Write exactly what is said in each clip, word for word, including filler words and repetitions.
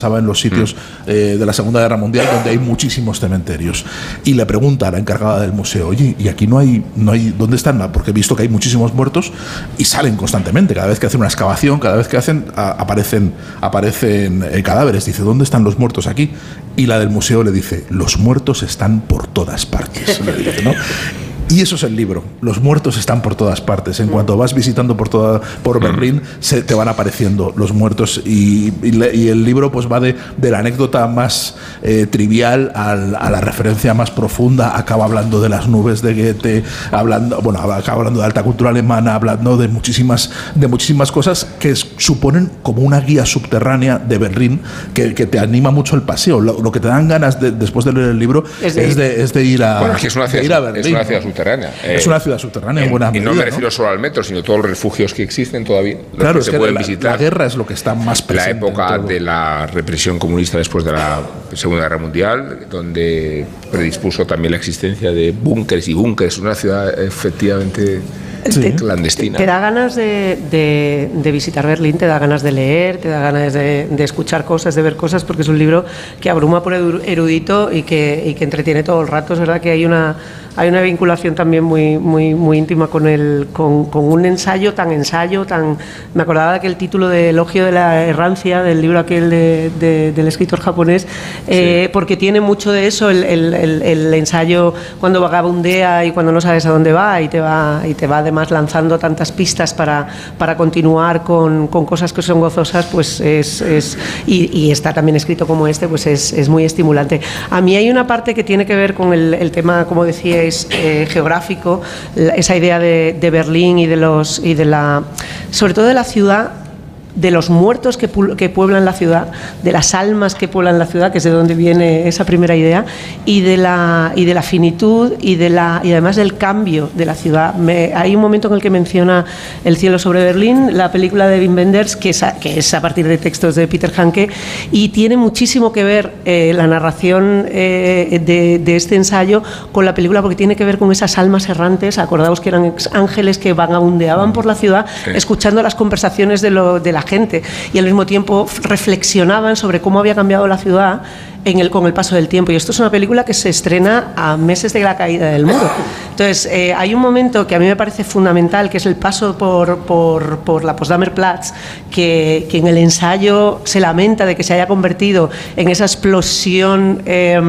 estaba en los sitios eh, de la Segunda Guerra Mundial donde hay muchísimos cementerios, y le pregunta a la encargada del museo: oye, y aquí no hay, no hay, ¿dónde están? Porque he visto que hay muchísimos muertos y salen constantemente, cada vez que hacen una excavación, cada vez que hacen, a, aparecen, aparecen eh, cadáveres. Dice: ¿dónde están los muertos aquí? Y la del museo le dice: los muertos están por todas partes. Le dice, ¿no? Y eso es el libro. Los muertos están por todas partes. En cuanto vas visitando por toda por Berlín, se te van apareciendo los muertos. Y, y, le, y el libro pues va de, de la anécdota más eh, trivial al, a la referencia más profunda. Acaba hablando de las nubes de Goethe, hablando, bueno, acaba hablando de alta cultura alemana, hablando de muchísimas, de muchísimas cosas que es, suponen como una guía subterránea de Berlín que, que te anima mucho el paseo. Lo, lo que te dan ganas de, después de leer el libro es de, es de, es de ir a, bueno, es que es una ciudad, ir a Berlín. Es una ciudad subterránea. Eh, es una ciudad subterránea en buena medida. Y no me refiero ¿no? solo al metro, sino todos los refugios que existen todavía. Los claro, que es se que pueden la, visitar. La guerra es lo que está más presente. La época de la represión comunista después de la Segunda Guerra Mundial, donde predispuso también la existencia de búnkeres y búnkeres. Una ciudad efectivamente sí. clandestina. Te, te da ganas de, de, de visitar Berlín, te da ganas de leer, te da ganas de, de escuchar cosas, de ver cosas, porque es un libro que abruma por erudito y que, y que entretiene todo el rato. Es verdad que hay una hay una vinculación también muy muy muy íntima con el con, con un ensayo tan ensayo tan me acordaba de aquel título de Elogio de la errancia del libro aquel de, de, del escritor japonés, eh, sí. porque tiene mucho de eso el, el, el, el ensayo cuando vagabundea y cuando no sabes a dónde va y te va y te va además lanzando tantas pistas para para continuar con, con cosas que son gozosas, pues es, es y, y está también escrito como este, pues es, es muy estimulante. A mí hay una parte que tiene que ver con el, el tema, como decía, es eh, geográfico, esa idea de, de Berlín y de los y de la sobre todo de la ciudad, de los muertos que, que pueblan la ciudad, de las almas que pueblan la ciudad, que es de donde viene esa primera idea, y de la y de la finitud y de la y además del cambio de la ciudad. Me, hay un momento en el que menciona El cielo sobre Berlín, la película de Wim Wenders, que es a, que es a partir de textos de Peter Hanke, y tiene muchísimo que ver eh, la narración eh, de, de este ensayo con la película, porque tiene que ver con esas almas errantes. Acordaos que eran ángeles que vagabundeaban por la ciudad, sí. escuchando las conversaciones de, lo, de la gente, y al mismo tiempo reflexionaban sobre cómo había cambiado la ciudad en el, con el paso del tiempo. Y esto es una película que se estrena a meses de la caída del muro. Entonces, eh, hay un momento que a mí me parece fundamental, que es el paso por, por, por la Potsdamer Platz, que, que en el ensayo se lamenta de que se haya convertido en esa explosión eh,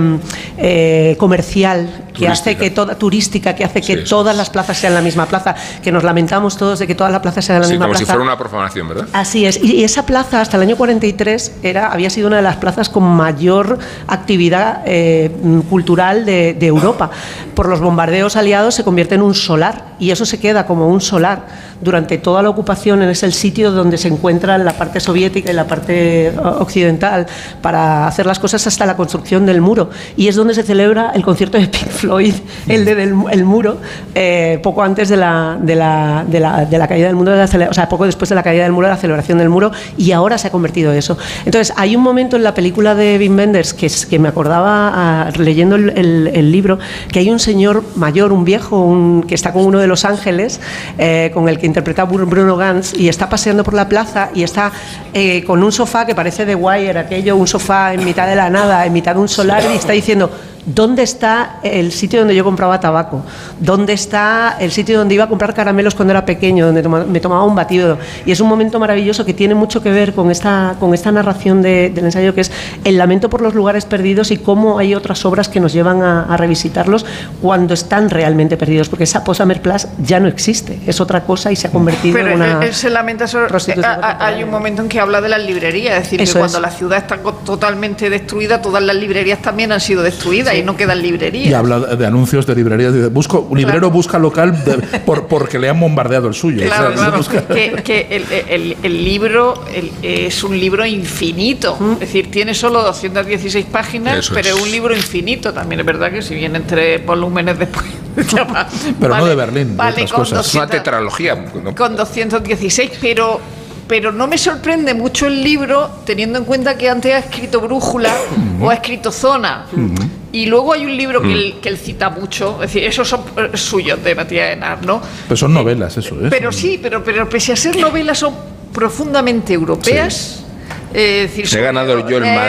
eh, comercial que turística. hace que toda turística que hace que sí, todas las plazas sean la misma plaza, que nos lamentamos todos de que todas las plazas sean la sí, misma como plaza. Como si fuera una profanación, ¿verdad? Así es. Y esa plaza hasta el año cuarenta y tres era, había sido una de las plazas con mayor actividad eh, cultural de, de Europa. Por los bombardeos aliados se convierte en un solar, y eso se queda como un solar durante toda la ocupación. Es el sitio donde se encuentra la parte soviética y la parte occidental para hacer las cosas hasta la construcción del muro, y es donde se celebra el concierto de Pink Floyd, el de del, el muro, eh, poco antes de la, de, la, de, la, de la caída del muro, de la, o sea, poco después de la caída del muro, de la celebración del muro, y ahora se ha convertido en eso. Entonces, hay un momento en la película de Wim Wenders que, es, que me acordaba a, leyendo el, el, el libro, que hay un señor mayor, un viejo, un, que está con uno de los ángeles, eh, con el que interpreta Bruno Ganz, y está paseando por la plaza y está eh, con un sofá que parece de Wire, aquello, un sofá en mitad de la nada, en mitad de un solar, y está diciendo: ¿dónde está el sitio donde yo compraba tabaco? ¿Dónde está el sitio donde iba a comprar caramelos cuando era pequeño, donde toma, me tomaba un batido? Y es un momento maravilloso que tiene mucho que ver con esta, con esta narración de, del ensayo, que es el lamento por los lugares perdidos y cómo hay otras obras que nos llevan a, a revisitarlos cuando están realmente perdidos, porque esa Potsdamer Platz ya no existe, es otra cosa y se ha convertido Pero en una... Pero él se lamenta sobre... Hay un momento en que habla de las librerías, es decir, Eso que cuando es. la ciudad está totalmente destruida, todas las librerías también han sido destruidas. Sí. Y no quedan librerías. Y habla de anuncios de librerías. Dice, busco, un librero claro. busca local de, por, porque le han bombardeado el suyo. Claro, o sea, claro. Busca... Que, que el, el, el libro el, es un libro infinito. ¿Mm? Es decir, tiene solo doscientas dieciséis páginas, Eso pero es. es un libro infinito. También es verdad que si vienen tres volúmenes después... va, pero vale, no de Berlín, vale, de otras cosas. doscientos, una tetralogía. ¿No? Con doscientos dieciséis, pero... Pero no me sorprende mucho el libro, teniendo en cuenta que antes ha escrito Brújula uh-huh. o ha escrito Zona. Uh-huh. Y luego hay un libro uh-huh. que, él, que él cita mucho, es decir, esos son suyos de Matías Enar, ¿no? Pero son novelas, eso es. Pero sí, pero, pero pese a ser novelas, son profundamente europeas. Sí. Eh, decir, Se he ganado yo el, eh,